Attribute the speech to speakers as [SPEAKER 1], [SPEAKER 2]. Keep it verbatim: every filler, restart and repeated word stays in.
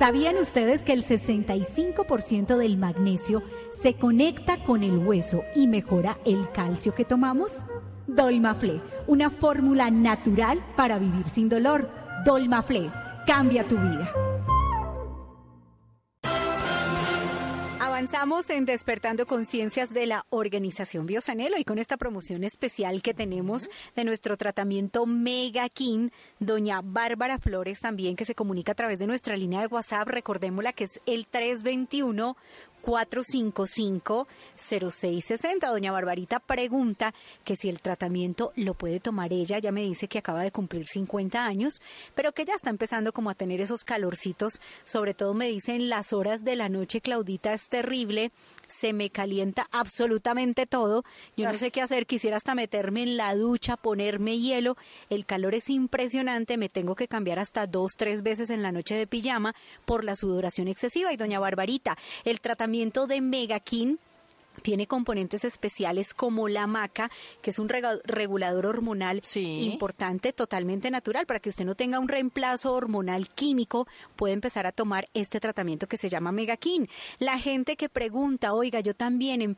[SPEAKER 1] ¿Sabían ustedes que el sesenta y cinco por ciento del magnesio se conecta con el hueso y mejora el calcio que tomamos? Dolmaflé, una fórmula natural para vivir sin dolor. Dolmaflé, cambia tu vida. Avanzamos en Despertando Conciencias de la Organización Biosanelo y con esta promoción especial que tenemos de nuestro tratamiento Mega King, doña Bárbara Flores también, que se comunica a través de nuestra línea de WhatsApp, recordémosla que es el tres dos uno, cuatro cinco cinco, cero seis seis cero. Doña Barbarita pregunta que si el tratamiento lo puede tomar ella. Ya me dice que acaba de cumplir cincuenta años, pero que ya está empezando como a tener esos calorcitos. Sobre todo me dice en las horas de la noche, Claudita, es terrible, se me calienta absolutamente todo. Yo no sé qué hacer, quisiera hasta meterme en la ducha, ponerme hielo. El calor es impresionante, me tengo que cambiar hasta dos, tres veces en la noche de pijama por la sudoración excesiva. Y doña Barbarita, el tratamiento de Mega King tiene componentes especiales como la maca, que es un rega- regulador hormonal sí. importante, totalmente natural, para que usted no tenga un reemplazo hormonal químico, puede empezar a tomar este tratamiento que se llama Mega King. La gente que pregunta, oiga, yo también empecé